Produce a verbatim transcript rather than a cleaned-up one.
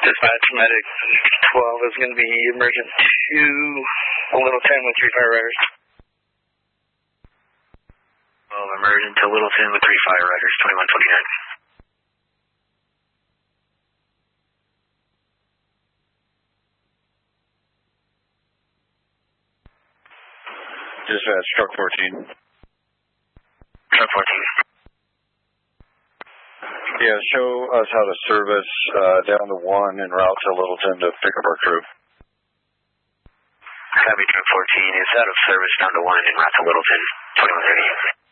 Dispatch medic twelve is going to be emergent to Littleton with three fireriders. twelve emergent to Littleton with three fireriders, twenty-one twenty-nine. Dispatch, truck fourteen. Truck fourteen. Yeah, show us how to service uh, down to one en route to Littleton to pick up our crew. Copy, truck fourteen is out of service down to one en route to Littleton, twenty-one thirty.